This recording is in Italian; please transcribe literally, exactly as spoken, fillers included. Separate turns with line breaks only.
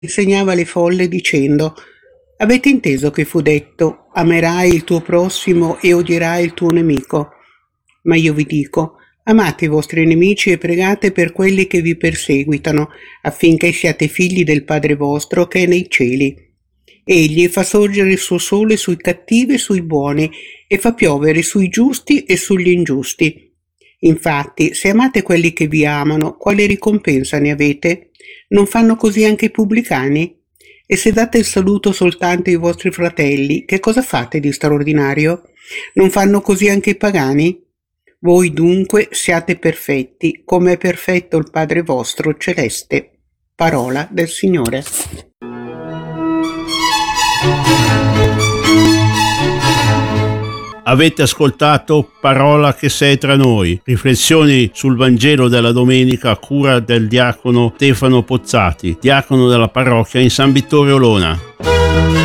insegnava alle folle dicendo: avete inteso che fu detto: amerai il tuo prossimo e odierai il tuo nemico? Ma io vi dico: amate i vostri nemici e pregate per quelli che vi perseguitano, affinché siate figli del Padre vostro che è nei cieli. Egli fa sorgere il suo sole sui cattivi e sui buoni, e fa piovere sui giusti e sugli ingiusti. Infatti, se amate quelli che vi amano, quale ricompensa ne avete? Non fanno così anche i pubblicani? E se date il saluto soltanto ai vostri fratelli, che cosa fate di straordinario? Non fanno così anche i pagani? Voi dunque siate perfetti, come è perfetto il Padre vostro celeste. Parola del Signore.
Avete ascoltato Parola che sei tra noi, riflessioni sul Vangelo della domenica a cura del diacono Stefano Pozzati, diacono della parrocchia in San Vittorio Olona.